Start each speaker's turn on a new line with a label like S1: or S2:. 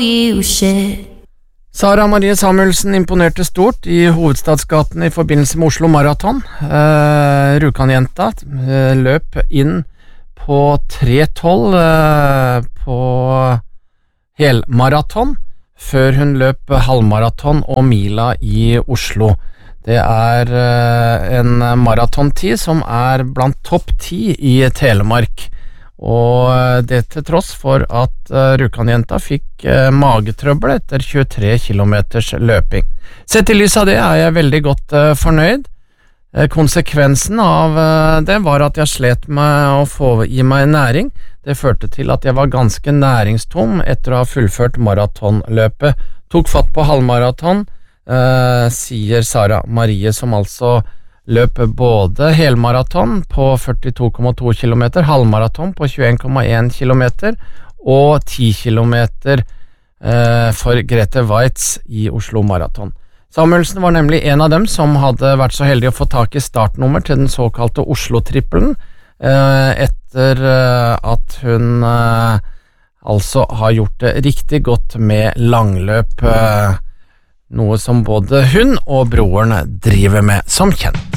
S1: Sara Marie Samuelsen imponerte stort i hovedstadsgaten i forbindelse med Oslo Marathon. Rjukan-jenta løp inn på 3:12 på helmaraton, før hun løp halvmaraton og mila i Oslo. Det en maratontid som blant topp 10 i Telemark, og det til tross for at Rjukan-jenta fikk magetrøbbel etter 23 kilometers løping. Sett i lys av det jeg veldig godt fornøyd. Konsekvensen av det var at jeg slet med å få i meg næring. Det førte til at jeg var ganske næringstom etter å ha fullført maratonløpet. Tok fatt på halvmaraton, sier Sara Marie, som altså løp både helmaraton på 42,2 kilometer, halvmaraton på 21,1 kilometer og 10 kilometer for Grete Waitz i Oslo Marathon. Samuelsen var nemlig en av dem som hadde vært så heldig å få tak i startnummer til den såkalte Oslo-trippelen, etter at hun altså har gjort det riktig godt med langløp, noe som både hun og broren driver med som kjent.